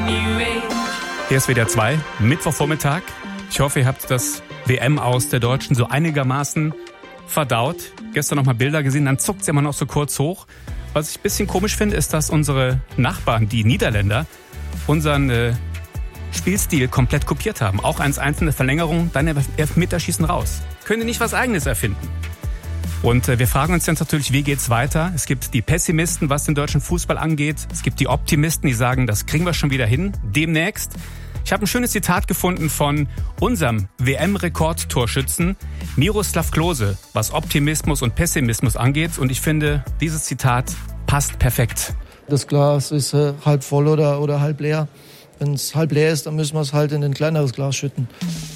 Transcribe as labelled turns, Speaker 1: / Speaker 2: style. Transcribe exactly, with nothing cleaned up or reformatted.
Speaker 1: Hier ist W D R zwei, Mittwochvormittag. Ich hoffe, ihr habt das W M-Aus der Deutschen so einigermaßen verdaut. Gestern noch mal Bilder gesehen, dann zuckt es immer noch so kurz hoch. Was ich ein bisschen komisch finde, ist, dass unsere Nachbarn, die Niederländer, unseren äh, Spielstil komplett kopiert haben. Auch eins eins in der Verlängerung, dann Elfmeterschießen raus. Können die nicht was Eigenes erfinden? Und äh, wir fragen uns jetzt natürlich, wie geht's weiter? Es gibt die Pessimisten, was den deutschen Fußball angeht. Es gibt die Optimisten, die sagen, das kriegen wir schon wieder hin, demnächst. Ich habe ein schönes Zitat gefunden von unserem W M-Rekordtorschützen Miroslav Klose, was Optimismus und Pessimismus angeht. Und ich finde, dieses Zitat passt perfekt.
Speaker 2: Das Glas ist äh, halb voll oder, oder halb leer. Wenn es halb leer ist, dann müssen wir es halt in ein kleineres Glas schütten.